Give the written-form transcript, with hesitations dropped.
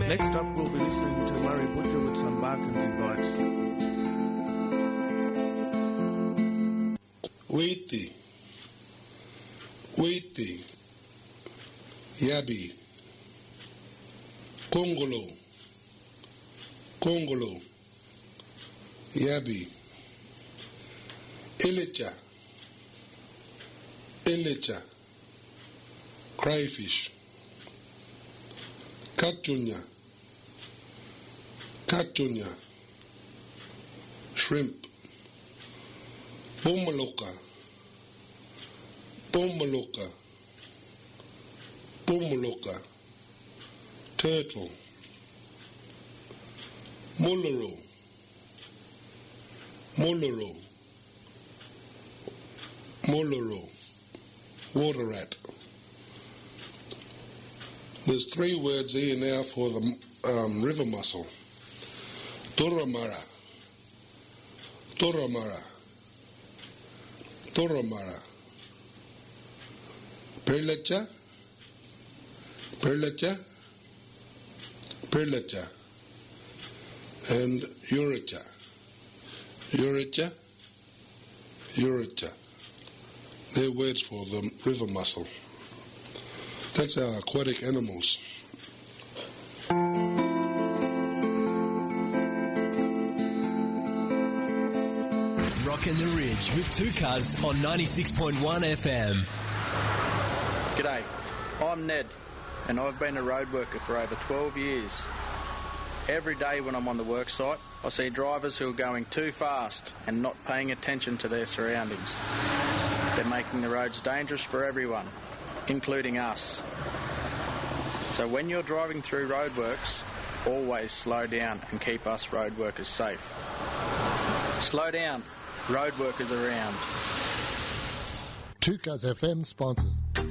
Next up, we'll be listening to Murray Butcher with some Barkins Bites. Waiti, Yabi, Congolo, Yabi, Elecha, Crayfish, Katunya, Shrimp, Pomoloka, Turtle, Moloro, water rat. There's 3 words here now for the river mussel. Toramara, Perlecha, and Uricha. They're words for the river mussel. That's our aquatic animals. Rockin' the Ridge with Two Cuz on 96.1 FM. G'day, I'm Ned, and I've been a road worker for over 12 years. Every day when I'm on the work site, I see drivers who are going too fast and not paying attention to their surroundings. They're making the roads dangerous for everyone, including us. So when you're driving through roadworks, always slow down and keep us road workers safe. Slow down, road workers around. Two Cuz FM sponsors.